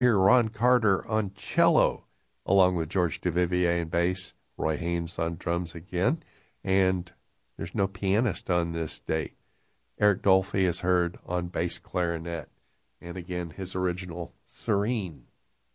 Hear Ron Carter on cello, along with George Duvivier on bass, Roy Haynes on drums again, and there's no pianist on this date. Eric Dolphy is heard on bass clarinet, and again, his original Serene.